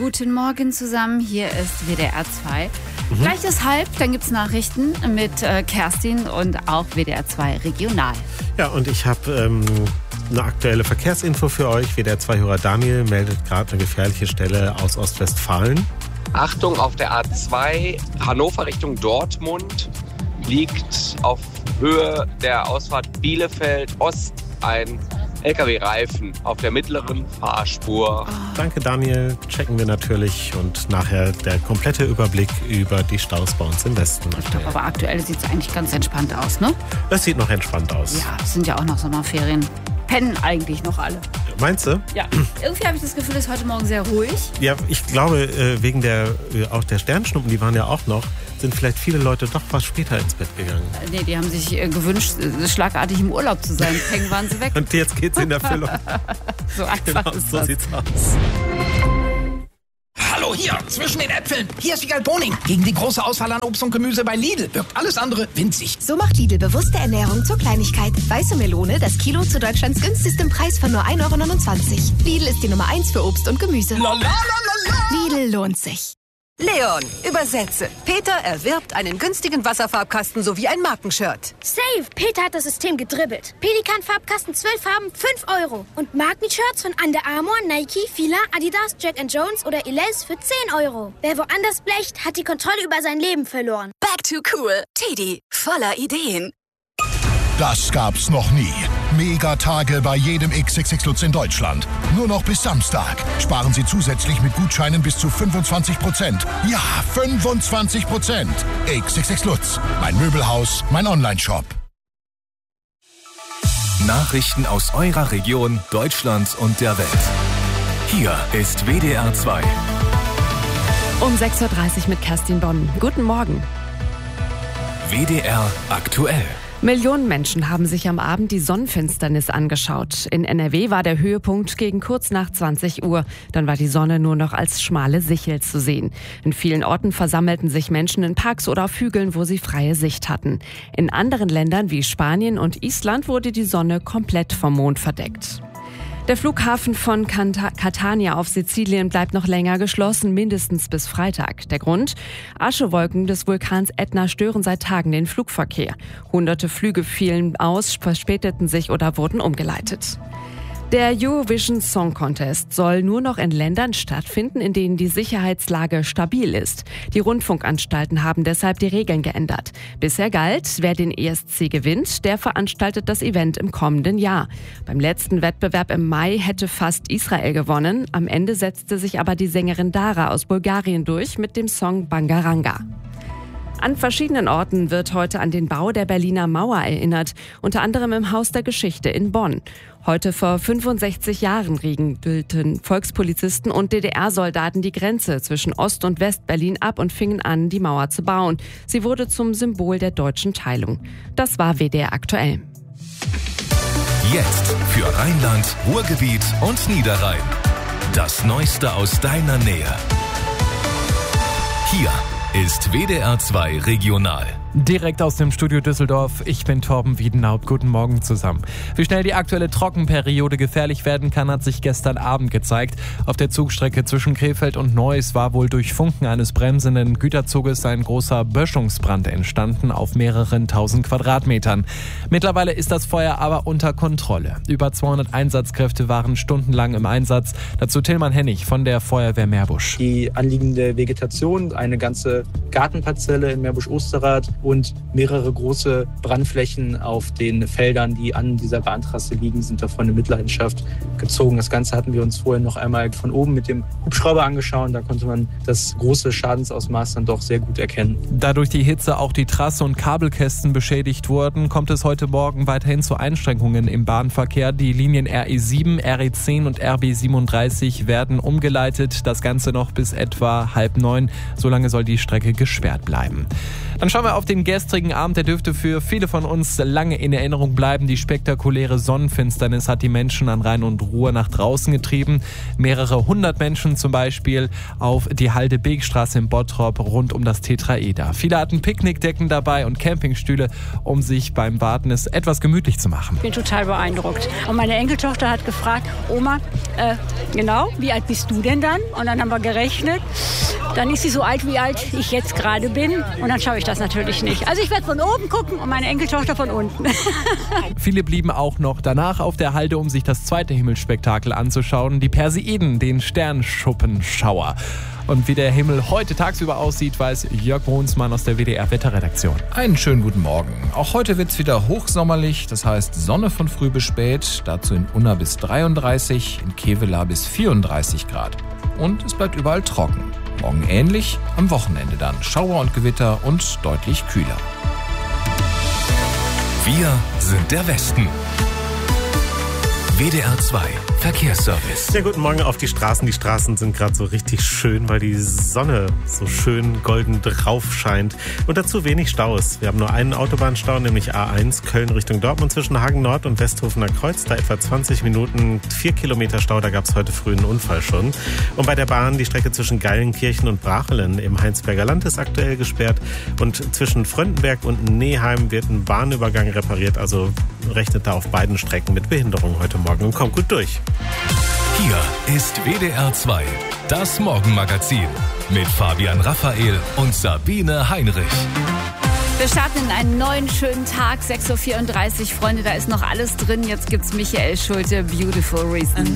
Guten Morgen zusammen, hier ist WDR 2. Gleich ist halb, dann gibt es Nachrichten mit Kerstin und auch WDR 2 Regional. Ja, und ich habe eine aktuelle Verkehrsinfo für euch. WDR 2-Hörer Daniel meldet gerade eine gefährliche Stelle aus Ostwestfalen. Achtung, auf der A2 Hannover Richtung Dortmund liegt auf Höhe der Ausfahrt Bielefeld Ost ein LKW-Reifen auf der mittleren Fahrspur. Danke Daniel, checken wir natürlich und nachher der komplette Überblick über die Staus bei uns im Westen. Ich glaube, aber aktuell sieht es eigentlich ganz entspannt aus, ne? Das sieht noch entspannt aus. Ja, es sind ja auch noch Sommerferien. Pennen eigentlich noch alle. Meinst du? Ja. Irgendwie habe ich das Gefühl, es ist heute Morgen sehr ruhig. Ja, ich glaube, wegen auch der Sternschnuppen, die waren ja auch noch, sind vielleicht viele Leute doch was später ins Bett gegangen. Nee, die haben sich gewünscht, schlagartig im Urlaub zu sein. Peng waren sie weg. Und jetzt geht's in Erfüllung. So einfach Genau, ist so das. sieht's aus. Hallo, hier, zwischen den Äpfeln. Hier ist Wiegald Boning. Gegen die große Auswahl an Obst und Gemüse bei Lidl wirkt alles andere winzig. So macht Lidl bewusste Ernährung zur Kleinigkeit. Weiße Melone, das Kilo zu Deutschlands günstigstem Preis von nur 1,29 €. Lidl ist die Nummer 1 für Obst und Gemüse. Lidl lohnt sich. Leon, übersetze. Peter erwirbt einen günstigen Wasserfarbkasten sowie ein Markenshirt. Safe! Peter hat das System gedribbelt. Pelikan-Farbkasten 12 Farben, 5 €. Und Markenshirts von Under Armour, Nike, Fila, Adidas, Jack & Jones oder Elize für 10 €. Wer woanders blecht, hat die Kontrolle über sein Leben verloren. Back to cool. Teddy, voller Ideen. Das gab's noch nie. Megatage bei jedem XXX Lutz in Deutschland. Nur noch bis Samstag. Sparen Sie zusätzlich mit Gutscheinen bis zu 25%. Ja, 25%. XXX Lutz. Mein Möbelhaus, mein Onlineshop. Nachrichten aus eurer Region, Deutschland und der Welt. Hier ist WDR 2. Um 6:30 Uhr mit Kerstin Bonn. Guten Morgen. WDR aktuell. Millionen Menschen haben sich am Abend die Sonnenfinsternis angeschaut. In NRW war der Höhepunkt gegen kurz nach 20 Uhr. Dann war die Sonne nur noch als schmale Sichel zu sehen. In vielen Orten versammelten sich Menschen in Parks oder auf Hügeln, wo sie freie Sicht hatten. In anderen Ländern wie Spanien und Island wurde die Sonne komplett vom Mond verdeckt. Der Flughafen von Catania auf Sizilien bleibt noch länger geschlossen, mindestens bis Freitag. Der Grund? Aschewolken des Vulkans Ätna stören seit Tagen den Flugverkehr. Hunderte Flüge fielen aus, verspäteten sich oder wurden umgeleitet. Der Eurovision Song Contest soll nur noch in Ländern stattfinden, in denen die Sicherheitslage stabil ist. Die Rundfunkanstalten haben deshalb die Regeln geändert. Bisher galt, wer den ESC gewinnt, der veranstaltet das Event im kommenden Jahr. Beim letzten Wettbewerb im Mai hätte fast Israel gewonnen. Am Ende setzte sich aber die Sängerin Dara aus Bulgarien durch mit dem Song Bangaranga. An verschiedenen Orten wird heute an den Bau der Berliner Mauer erinnert, unter anderem im Haus der Geschichte in Bonn. Heute vor 65 Jahren riegelten Volkspolizisten und DDR-Soldaten die Grenze zwischen Ost- und West-Berlin ab und fingen an, die Mauer zu bauen. Sie wurde zum Symbol der deutschen Teilung. Das war WDR aktuell. Jetzt für Rheinland, Ruhrgebiet und Niederrhein. Das Neueste aus deiner Nähe. Hier ist WDR 2 Regional. Direkt aus dem Studio Düsseldorf, ich bin Torben Wiedenhaupt. Guten Morgen zusammen. Wie schnell die aktuelle Trockenperiode gefährlich werden kann, hat sich gestern Abend gezeigt. Auf der Zugstrecke zwischen Krefeld und Neuss war wohl durch Funken eines bremsenden Güterzuges ein großer Böschungsbrand entstanden auf mehreren 1000 Quadratmetern. Mittlerweile ist das Feuer aber unter Kontrolle. Über 200 Einsatzkräfte waren stundenlang im Einsatz. Dazu Tillmann Hennig von der Feuerwehr Meerbusch. Die anliegende Vegetation, eine ganze Gartenparzelle in Meerbusch-Osterrad und mehrere große Brandflächen auf den Feldern, die an dieser Bahntrasse liegen, sind davon in Mitleidenschaft gezogen. Das Ganze hatten wir uns vorher noch einmal von oben mit dem Hubschrauber angeschaut. Da konnte man das große Schadensausmaß dann doch sehr gut erkennen. Da durch die Hitze auch die Trasse und Kabelkästen beschädigt wurden, kommt es heute Morgen weiterhin zu Einschränkungen im Bahnverkehr. Die Linien RE7, RE10 und RB37 werden umgeleitet. Das Ganze noch bis etwa 8:30. So lange soll die Strecke gesperrt bleiben. Dann schauen wir auf den den gestrigen Abend, der dürfte für viele von uns lange in Erinnerung bleiben. Die spektakuläre Sonnenfinsternis hat die Menschen an Rhein und Ruhr nach draußen getrieben. Mehrere hundert Menschen zum Beispiel auf die Halde-Beek-Straße in Bottrop rund um das Tetraeder. Viele hatten Picknickdecken dabei und Campingstühle, um sich beim Warten es etwas gemütlich zu machen. Ich bin total beeindruckt. Und meine Enkeltochter hat gefragt, Oma, genau, wie alt bist du denn dann? Und dann haben wir gerechnet. Dann ist sie so alt, wie alt ich jetzt gerade bin. Und dann schaue ich das natürlich nicht. Also ich werde von oben gucken und meine Enkeltochter von unten. Viele blieben auch noch danach auf der Halde, um sich das zweite Himmelsspektakel anzuschauen. Die Perseiden, den Sternschuppenschauer. Und wie der Himmel heute tagsüber aussieht, weiß Jörg Brunsmann aus der WDR-Wetterredaktion. Einen schönen guten Morgen. Auch heute wird es wieder hochsommerlich, das heißt Sonne von früh bis spät. Dazu in Unna bis 33, in Kevela bis 34 Grad. Und es bleibt überall trocken. Morgen ähnlich, am Wochenende dann Schauer und Gewitter und deutlich kühler. Wir sind der Westen. WDR 2 Verkehrsservice. Ja, guten Morgen auf die Straßen. Die Straßen sind gerade so richtig schön, weil die Sonne so schön golden drauf scheint. Und dazu wenig Staus. Wir haben nur einen Autobahnstau, nämlich A1 Köln Richtung Dortmund zwischen Hagen Nord und Westhofener Kreuz. Da etwa 20 Minuten, 4 Kilometer Stau. Da gab es heute früh einen Unfall schon. Und bei der Bahn die Strecke zwischen Geilenkirchen und Brachelen im Heinsberger Land ist aktuell gesperrt. Und zwischen Fröndenberg und Neheim wird ein Bahnübergang repariert. Also rechnet da auf beiden Strecken mit Behinderung heute Morgen und kommt gut durch. Hier ist WDR 2, das Morgenmagazin mit Fabian Raphael und Sabine Heinrich. Wir starten in einen neuen schönen Tag, 6.34 Uhr. Freunde, da ist noch alles drin. Jetzt gibt's Michael Schulte, Beautiful Reason.